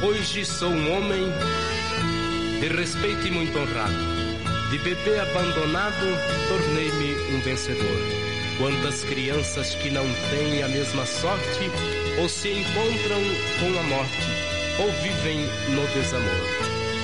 Hoje sou um homem de respeito e muito honrado. De bebê abandonado, tornei-me um vencedor. Quantas crianças que não têm a mesma sorte, ou se encontram com a morte, ou vivem no desamor.